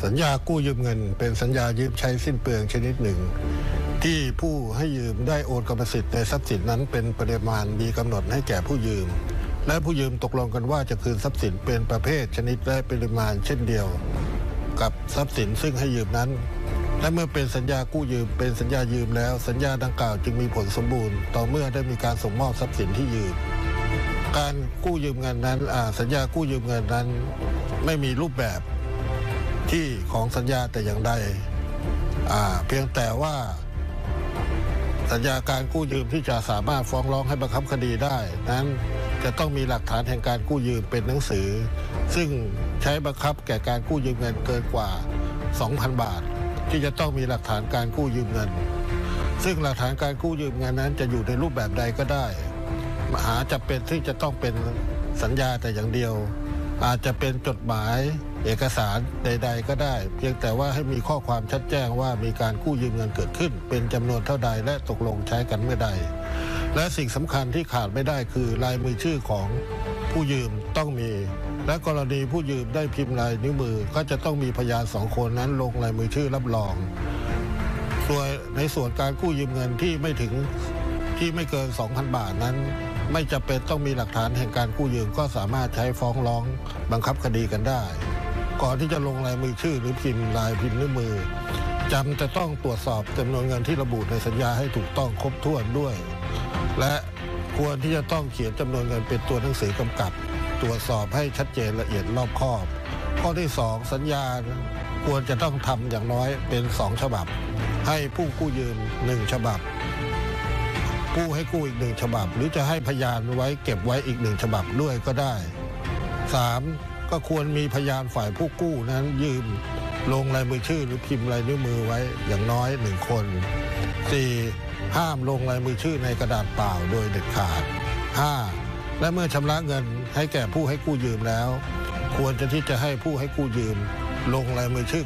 สัญญากู้ยืมเงินเป็นสัญญายืมใช้สิ้นเปลืองชนิดหนึ่งที่ผู้ให้ยืมได้โอนกรรมสิทธิ์ในทรัพย์สินนั้นเป็นปริมาณมีกำหนดให้แก่ผู้ยืมและผู้ยืมตกลงกันว่าจะคืนทรัพย์สินเป็นประเภทชนิดและปริมาณเช่นเดียวกับทรัพย์สินซึ่งให้ยืมนั้นและเมื่อเป็นสัญญากู้ยืมเป็นสัญญายืมแล้วสัญญาดังกล่าวจึงมีผลสมบูรณ์ต่อเมื่อได้มีการส่งมอบทรัพย์สินที่ยืมการกู้ยืมเงินนั้นสัญญากู้ยืมเงินนั้นไม่มีรูปแบบที่ของสัญญาแต่อย่างใดเพียงแต่ว่าสัญญาการกู้ยืมที่จะสามารถฟ้องร้องให้บังคับคดีได้นั้นจะต้องมีหลักฐานแห่งการกู้ยืมเป็นหนังสือซึ่งใช้บังคับแก่การกู้ยืมเงินเกินกว่า 2,000 บาทที่จะต้องมีหลักฐานการกู้ยืมเงินซึ่งหลักฐานการกู้ยืมเงินนั้นจะอยู่ในรูปแบบใดก็ได้จะเป็นที่จะต้องเป็นสัญญาแต่อย่างเดียวอาจจะเป็นจดหมายเอกสารใดๆก็ได้เพียงแต่ว่าให้มีข้อความชัดแจ้งว่ามีการกู้ยืมเงินเกิดขึ้นเป็นจำนวนเท่าใดและตกลงใช้กันเมื่อใดและสิ่งสำคัญที่ขาดไม่ได้คือลายมือชื่อของผู้ยืมต้องมีและกรณีผู้ยืมได้พิมพ์ลายนิ้วมือก็จะต้องมีพยาน2 คนนั้นลงลายมือชื่อรับรองในส่วนการกู้ยืมเงินที่ไม่เกิน 2,000 บาทนั้นไม่จำเป็นต้องมีหลักฐานแห่งการกู้ยืมก็สามารถใช้ฟ้องร้องบังคับคดีกันได้ก่อนที่จะลงลายมือชื่อหรือพิมพ์นิ้วมือจะต้องตรวจสอบจำนวนเงินที่ระบุในสัญญาให้ถูกต้องครบถ้วนด้วยและควรที่จะต้องเขียนจำนวนเงินเป็นตัวหนังสือกำกับตรวจสอบให้ชัดเจนละเอียดรอบคอบข้อที่2สัญญาควรจะต้องทำอย่างน้อยเป็น2 ฉบับให้ผู้กู้ยืม1 ฉบับผู้ให้กู้อีก1 ฉบับหรือจะให้พยานไว้เก็บไว้อีก1 ฉบับด้วยก็ได้3ก็ควรมีพยานฝ่ายผู้กู้นั้นยืมลงลายมือชื่อหรือพิมพ์ลายนิ้วมือไว้อย่างน้อย1 คน4ห้ามลงลายมือชื่อในกระดาษเปล่าโดยเด็ดขาด5และเมื่อชำระเงินให้แก่ผู้ให้กู้ยืมแล้วควรจะที่จะให้ผู้ให้กู้ยืมลงลายมือชื่อ